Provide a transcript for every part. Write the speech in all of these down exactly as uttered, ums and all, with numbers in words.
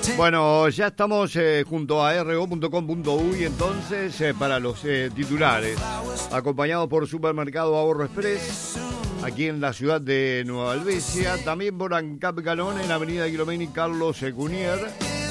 Bueno, ya estamos eh, junto a erre o punto com punto uy entonces eh, para los eh, titulares, acompañados por Supermercado Ahorro Express, aquí en la ciudad de Nueva Albesia, también por ANCAP Galón en Avenida Guilomén y Carlos Cunier,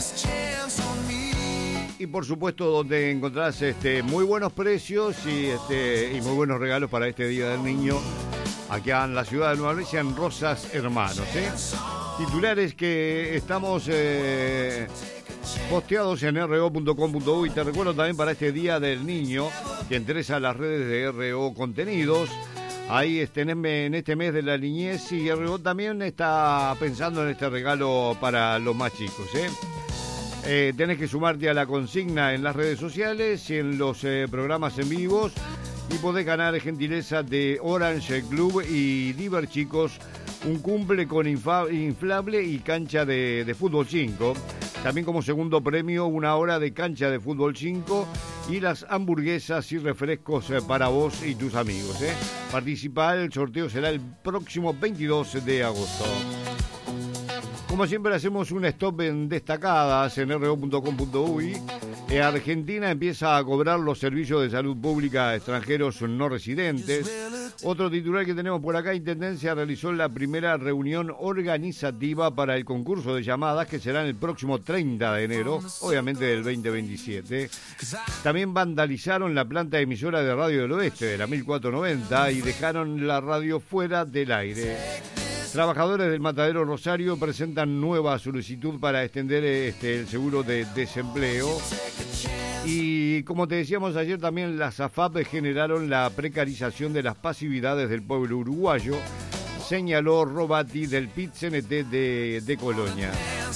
y por supuesto donde encontrarás este, muy buenos precios y, este, y muy buenos regalos para este Día del Niño, aquí en la ciudad de Nueva Albesia, en Rosas Hermanos, ¿eh? Titulares que estamos eh, posteados en erre o punto com punto uy. Te recuerdo también para este Día del Niño que entres a las redes de R O Contenidos. Ahí estén en este mes de la niñez y R O también está pensando en este regalo para los más chicos, ¿eh? Eh, tenés que sumarte a la consigna en las redes sociales y en los eh, programas en vivos y podés ganar gentileza de Orange Club y Diver Chicos, un cumple con infa- inflable y cancha de, de fútbol cinco. También como segundo premio una hora de cancha de fútbol cinco y las hamburguesas y refrescos eh, para vos y tus amigos, ¿eh? Participar, el sorteo será el próximo veintidós de agosto. Como siempre hacemos un stop en destacadas en erre o punto com punto uy. Eh, Argentina empieza a cobrar los servicios de salud pública a extranjeros no residentes. Otro titular que tenemos por acá: Intendencia realizó la primera reunión organizativa para el concurso de llamadas que será el próximo treinta de enero, obviamente del veinte veintisiete. También vandalizaron la planta emisora de Radio del Oeste de la mil cuatrocientos noventa y dejaron la radio fuera del aire. Trabajadores del Matadero Rosario presentan nueva solicitud para extender este, el seguro de desempleo. Y como te decíamos ayer, también las AFAP generaron la precarización de las pasividades del pueblo uruguayo, señaló Robati del P I T C N T de, de Colonia.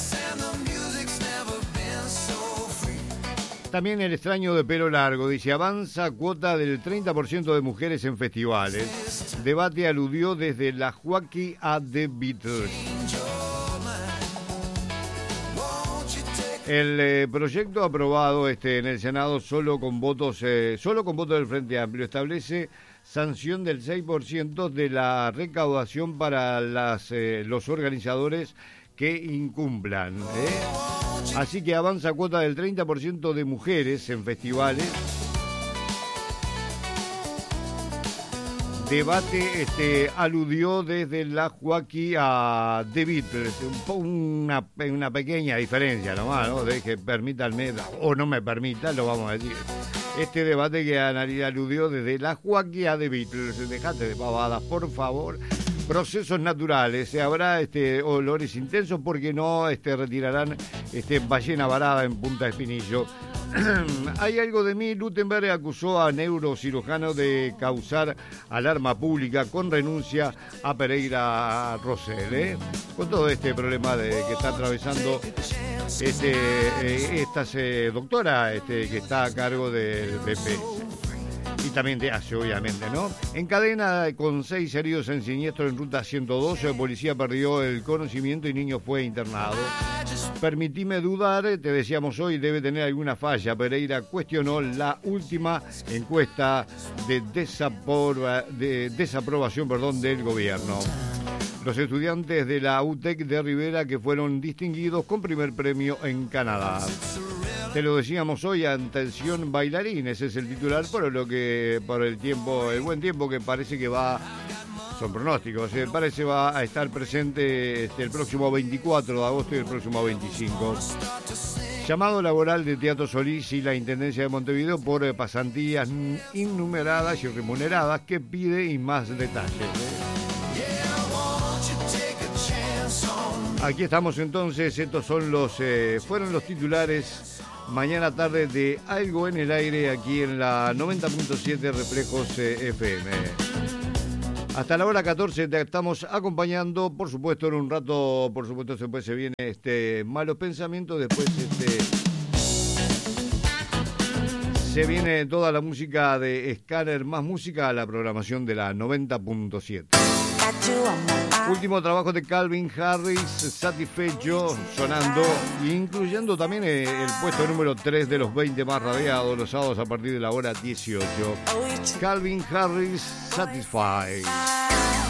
También el extraño de pelo largo, dice, avanza cuota del treinta por ciento de mujeres en festivales. Debate aludió desde la Joaquí a The Beatles. El eh, proyecto aprobado este, en el Senado solo con votos eh, solo con votos del Frente Amplio establece sanción del seis por ciento de la recaudación para las, eh, los organizadores que incumplan, ¿eh? Así que avanza cuota del treinta por ciento de mujeres en festivales. Debate este, aludió desde la Joaquí a The Beatles, un una, una pequeña diferencia nomás, ¿no? De que permítanme o no me permita, lo vamos a decir. Este debate que aludió desde la Joaquí a The Beatles, dejate de pavadas, por favor. Procesos naturales, se habrá este, olores intensos porque no este, retirarán este, ballena varada en Punta Espinillo. Hay algo de mí. Lutemberg acusó a neurocirujano de causar alarma pública con renuncia a Pereira Rosell, ¿eh? Con todo este problema de que está atravesando este, eh, esta eh, doctora este, que está a cargo del B P S. Y también de hace, obviamente, ¿no? En cadena con seis heridos en siniestro en ruta ciento dos, el policía perdió el conocimiento y niño fue internado. Permitime dudar, te decíamos hoy, debe tener alguna falla. Pereira cuestionó la última encuesta de, desapor- de desaprobación perdón, del gobierno. Los estudiantes de la U T E C de Rivera que fueron distinguidos con primer premio en Canadá. Te lo decíamos hoy, atención bailarines, es el titular por lo que por el tiempo, el buen tiempo que parece que va, son pronósticos, eh, parece va a estar presente este, el próximo veinticuatro de agosto y el próximo veinticinco. Llamado laboral de Teatro Solís y la Intendencia de Montevideo por eh, pasantías innumeradas y remuneradas que pide y más detalles. Eh. Aquí estamos entonces, estos son los, eh, fueron los titulares mañana tarde de Algo en el Aire aquí en la noventa punto siete Reflejos eh, F M. Hasta la hora catorce te estamos acompañando, por supuesto en un rato, por supuesto después se viene este Malos Pensamientos, después este se viene toda la música de Scanner más música a la programación de la noventa punto siete. Último trabajo de Calvin Harris, Satisfecho, sonando, incluyendo también el puesto número tres de los veinte más radiados los sábados a partir de la hora dieciocho. Calvin Harris, Satisfied.